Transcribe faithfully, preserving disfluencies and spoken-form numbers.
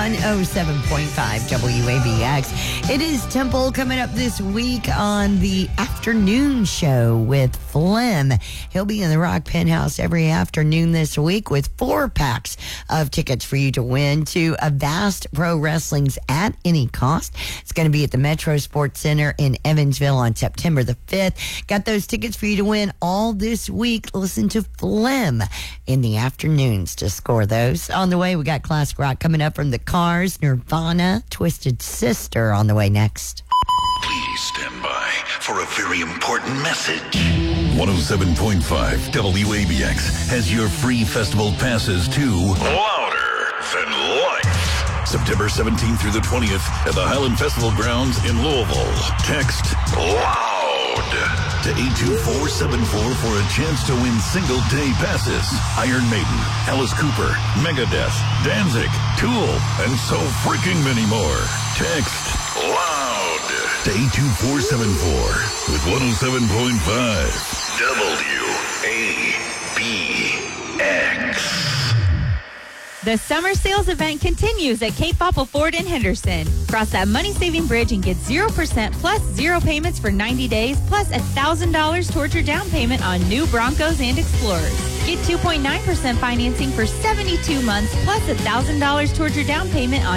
one oh seven point five W A B X. It is Temple coming up this week on the afternoon show with Flem. He'll be in the Rock Penthouse every afternoon this week with four packs of tickets for you to win to Avast Pro Wrestling's At Any Cost. It's going to be at the Metro Sports Center in Evansville on September the fifth. Got those tickets for you to win all this week. Listen to Flem in the afternoons to score those. On the way, we got classic rock coming up from the Cars, Nirvana, Twisted Sister on the way next. Please stand by for a very important message. one oh seven point five W A B X has your free festival passes to Louder Than Life. September seventeenth through the twentieth at the Highland Festival Grounds in Louisville. Text LOUD to eight two four seven four for a chance to win single-day passes. Iron Maiden, Alice Cooper, Megadeth, Danzig, Tool, and so freaking many more. Text LOUD to eight two four seven four with one oh seven point five W A B X. The summer sales event continues at Cape Popple Ford in Henderson. Cross that money-saving bridge and get zero percent plus zero payments for ninety days, plus one thousand dollars towards your down payment on new Broncos and Explorers. Get two point nine percent financing for seventy-two months, plus one thousand dollars towards your down payment on